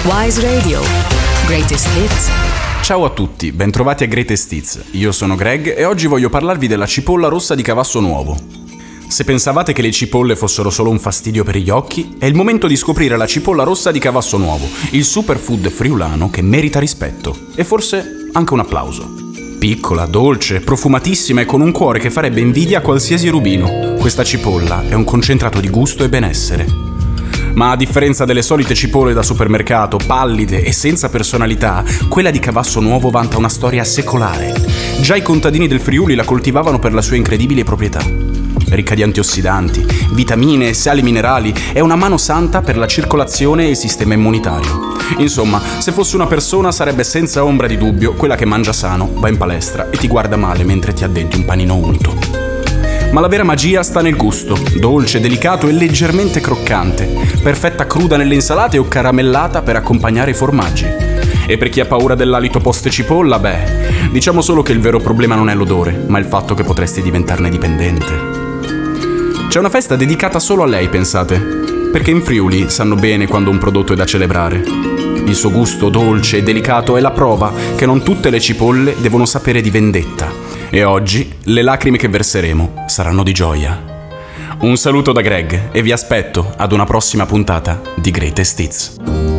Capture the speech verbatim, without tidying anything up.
Wise Radio. Greatest Hits. Ciao a tutti, bentrovati a Greatest Hits. Io sono Greg e oggi voglio parlarvi della cipolla rossa di Cavasso Nuovo. Se pensavate che le cipolle fossero solo un fastidio per gli occhi, è il momento di scoprire la cipolla rossa di Cavasso Nuovo, il superfood friulano che merita rispetto e forse anche un applauso. Piccola, dolce, profumatissima e con un cuore che farebbe invidia a qualsiasi rubino, questa cipolla è un concentrato di gusto e benessere. Ma a differenza delle solite cipolle da supermercato, pallide e senza personalità, quella di Cavasso Nuovo vanta una storia secolare. Già i contadini del Friuli la coltivavano per la sua incredibile proprietà. Ricca di antiossidanti, vitamine e sali minerali, è una mano santa per la circolazione e il sistema immunitario. Insomma, se fosse una persona sarebbe senza ombra di dubbio quella che mangia sano, va in palestra e ti guarda male mentre ti addenti un panino unto. Ma la vera magia sta nel gusto, dolce, delicato e leggermente croccante, perfetta cruda nelle insalate o caramellata per accompagnare i formaggi. E per chi ha paura dell'alito post cipolla, beh, diciamo solo che il vero problema non è l'odore, ma il fatto che potresti diventarne dipendente. C'è una festa dedicata solo a lei, pensate, perché in Friuli sanno bene quando un prodotto è da celebrare. Il suo gusto dolce e delicato è la prova che non tutte le cipolle devono sapere di vendetta. E oggi le lacrime che verseremo saranno di gioia. Un saluto da Greg e vi aspetto ad una prossima puntata di Greatest Hits.